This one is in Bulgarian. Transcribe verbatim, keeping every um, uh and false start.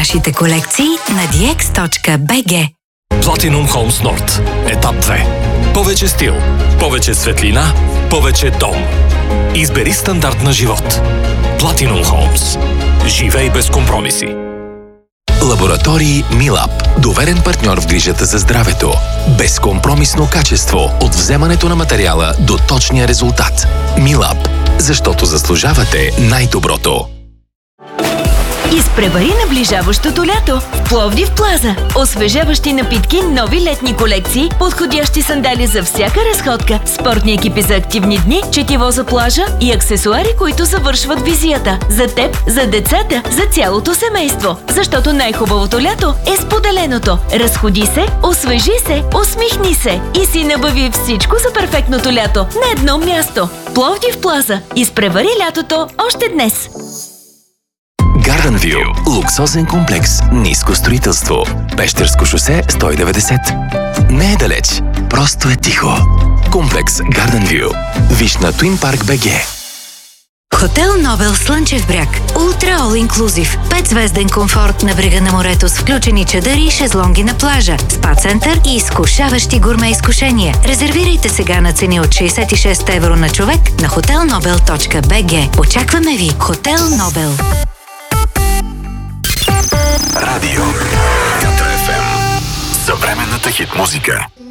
нашите колекции на ди екс точка би джи. Platinum Homes Nord. Етап две. Повече стил, повече светлина, повече дом. Избери стандарт на живот. Platinum Homes. Живей без компромиси. Лаборатории Милаб. Доверен партньор в грижата за здравето. Безкомпромисно качество от вземането на материала до точния резултат. Милаб. Защото заслужавате най-доброто. Изпревари наближаващото лято в Пловдив Плаза. Освежаващи напитки, нови летни колекции, подходящи сандали за всяка разходка, спортни екипи за активни дни, четиво за плажа и аксесуари, които завършват визията. За теб, за децата, за цялото семейство. Защото най-хубавото лято е споделеното. Разходи се, освежи се, усмихни се и си набави всичко за перфектното лято на едно място. Пловдив Плаза. Изпревари лятото още днес. Garden View. Луксозен комплекс. Ниско строителство. Пещерско шосе сто и деветдесет. Не е далеч. Просто е тихо. Комплекс Garden View. Виж на Twin Park би джи. Хотел Нобел Слънчев бряг. Ултра All Inclusive. Петзвезден комфорт на брега на морето с включени чадъри и шезлонги на плажа, спа център и изкушаващи гурме изкушения. Резервирайте сега на цени от шейсет и шест евро на човек на хотел нобел точка би джи. Очакваме ви. Хотел Нобел. Радио Катра еф ем. Съвременната хит музика.